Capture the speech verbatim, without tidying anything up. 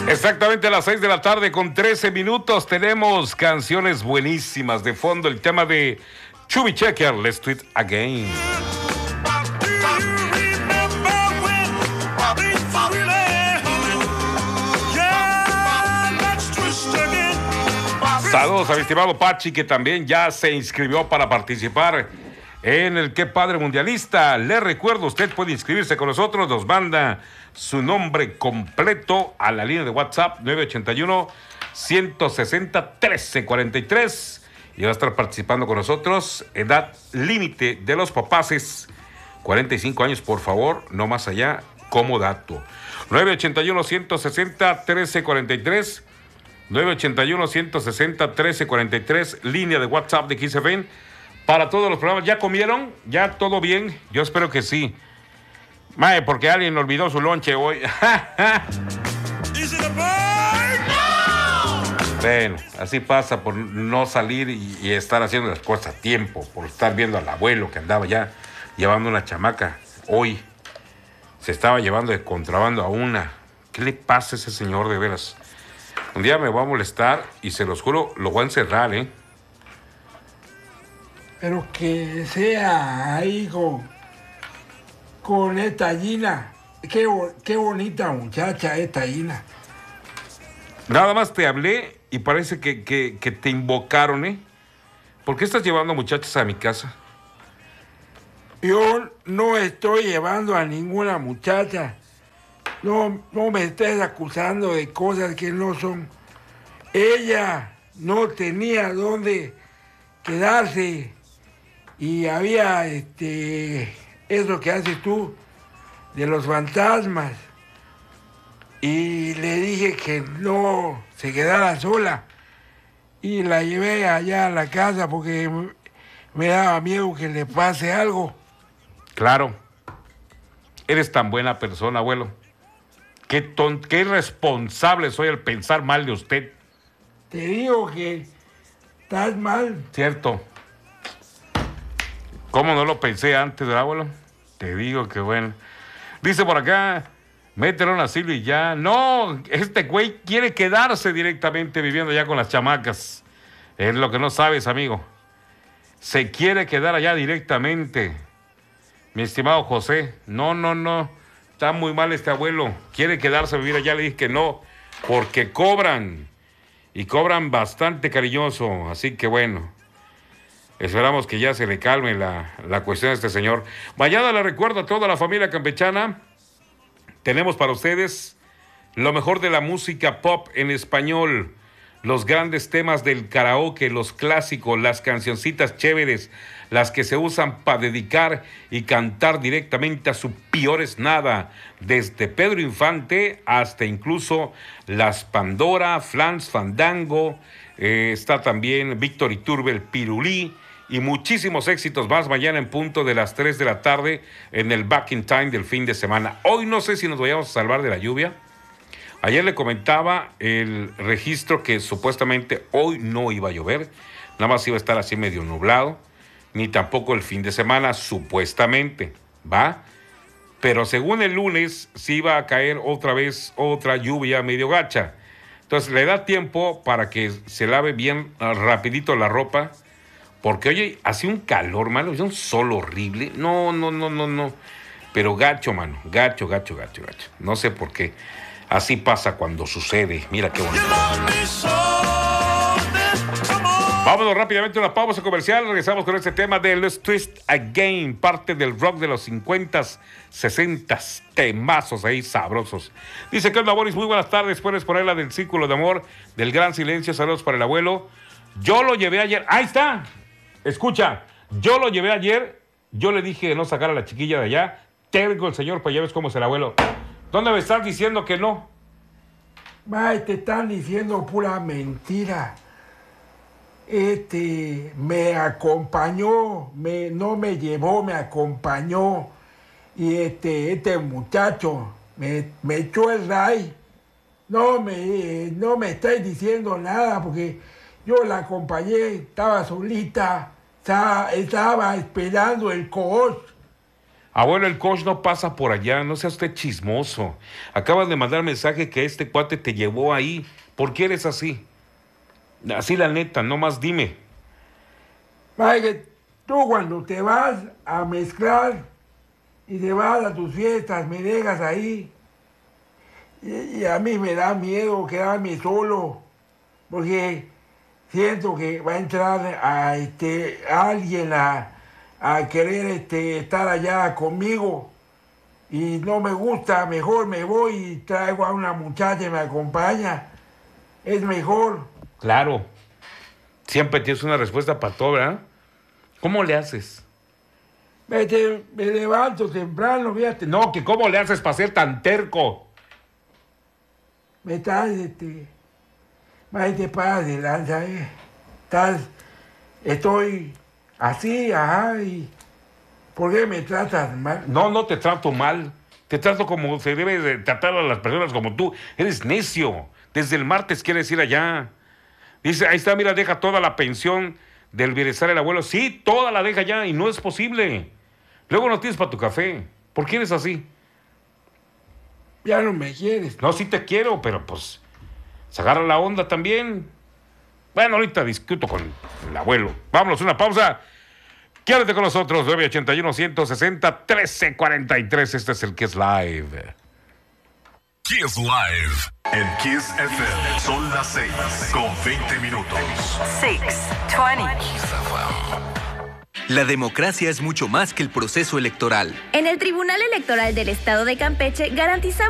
Exactamente a las seis de la tarde con trece minutos tenemos canciones buenísimas. De fondo el tema de Chubby Checker, Let's Do It Again. Saludos a mi estimado Pachi, que también ya se inscribió para participar en el Qué Padre Mundialista. Le recuerdo, usted puede inscribirse con nosotros, nos manda su nombre completo a la línea de WhatsApp nueve ochenta y uno, ciento sesenta, trece cuarenta y tres y va a estar participando con nosotros. Edad límite de los papaces, cuarenta y cinco años, por favor, no más allá, como dato. nueve ochenta y uno, ciento sesenta, trece cuarenta y tres, nueve ochenta y uno, ciento sesenta, trece cuarenta y tres, línea de WhatsApp de X F M para todos los programas. ¿Ya comieron? ¿Ya todo bien? Yo espero que sí. Mae, porque alguien olvidó su lonche hoy. Bueno, así pasa por no salir y, y estar haciendo las cosas a tiempo, por estar viendo al abuelo que andaba ya llevando una chamaca. Hoy se estaba llevando de contrabando a una. ¿Qué le pasa a ese señor de veras? Un día me va a molestar y se los juro, lo voy a encerrar, ¿eh? Pero que sea ahí con, con esta Gina. Qué, qué bonita muchacha esta Gina. Nada más te hablé y parece que, que, que te invocaron, ¿eh? ¿Por qué estás llevando muchachas a mi casa? Yo no estoy llevando a ninguna muchacha. No, no me estés acusando de cosas que no son. Ella no tenía dónde quedarse y había este eso que haces tú de los fantasmas. Y le dije que no se quedara sola y la llevé allá a la casa porque me daba miedo que le pase algo. Claro, eres tan buena persona, abuelo. Qué, ton, qué irresponsable soy al pensar mal de usted. Te digo que estás mal. Cierto. ¿Cómo no lo pensé antes, del abuelo? Te digo que bueno. Dice por acá, mételo en asilo y ya. No, este güey quiere quedarse directamente viviendo allá con las chamacas. Es lo que no sabes, amigo. Se quiere quedar allá directamente. Mi estimado José, no, no, no. Está muy mal este abuelo. Quiere quedarse a vivir allá. Le dije que no, porque cobran. Y cobran bastante cariñoso. Así que bueno, esperamos que ya se le calme la, la cuestión de este señor. Mañana le recuerdo a toda la familia campechana. Tenemos para ustedes lo mejor de la música pop en español. Los grandes temas del karaoke, los clásicos, las cancioncitas chéveres, las que se usan para dedicar y cantar directamente a su Piores Nada, desde Pedro Infante hasta incluso las Pandora, Flans Fandango, eh, está también Víctor Iturbe, el Pirulí, y muchísimos éxitos más mañana en punto de las tres de la tarde en el Back in Time del fin de semana. Hoy no sé si nos vayamos a salvar de la lluvia. Ayer le comentaba el registro que supuestamente hoy no iba a llover, nada más iba a estar así medio nublado, ni tampoco el fin de semana, supuestamente, ¿va? Pero según el lunes, sí iba a caer otra vez otra lluvia medio gacha. Entonces le da tiempo para que se lave bien rapidito la ropa, porque oye, hace un calor, mano, es un sol horrible. No, no, no, no, no. Pero gacho, mano, gacho, gacho, gacho, gacho. No sé por qué. Así pasa cuando sucede. Mira qué bonito. Vámonos rápidamente a una pausa comercial. Regresamos con este tema de Let's Twist Again, parte del rock de los cincuentas, sesentas, temazos ahí sabrosos. Dice que onda, Boris, muy buenas tardes. Puedes poner la del Círculo de Amor, del Gran Silencio. Saludos para el abuelo. Yo lo llevé ayer. Ahí está. Escucha, yo lo llevé ayer. Yo le dije que no sacara a la chiquilla de allá. Tengo el señor, pues ya ves cómo es el abuelo. ¿Dónde me estás diciendo que no? Mae, te están diciendo pura mentira. Este, me acompañó, me, no me llevó, me acompañó. Y este, este muchacho me, me echó el ray. No me, no me estáis diciendo nada porque yo la acompañé, estaba solita, estaba, estaba esperando el coach. Abuelo, el coach no pasa por allá, no sea usted chismoso. Acabas de mandar mensaje que este cuate te llevó ahí. ¿Por qué eres así? Así la neta, no más dime. Mike, tú cuando te vas a mezclar y te vas a tus fiestas, me dejas ahí. Y, y a mí me da miedo quedarme solo, porque siento que va a entrar a este, alguien a, a querer este, estar allá conmigo. Y no me gusta, mejor me voy y traigo a una muchacha y me acompaña. Es mejor. Claro. Siempre tienes una respuesta para todo, ¿verdad? ¿Cómo le haces? Me, te- me levanto temprano, fíjate. No, que cómo le haces para ser tan terco. Me estás, este... Más te pasas de lanza, eh. Estás... Estoy así, ajá, y... ¿Por qué me tratas mal? No, no te trato mal. Te trato como se debe de tratar a las personas como tú. Eres necio. Desde el martes quieres ir allá. Dice, ahí está, mira, deja toda la pensión del bienestar del abuelo. Sí, toda la deja ya y no es posible. Luego no tienes para tu café. ¿Por qué eres así? Ya no me quieres. No, sí te quiero, pero pues se agarra la onda también. Bueno, ahorita discuto con el abuelo. Vámonos, una pausa. Quédate con nosotros, nueve ochenta y uno, ciento sesenta, trece cuarenta y tres. Este es el Kiss Live. Kiss Live en Kiss F M. Son las seis con veinte minutos. six twenty. La democracia es mucho más que el proceso electoral. En el Tribunal Electoral del Estado de Campeche garantizamos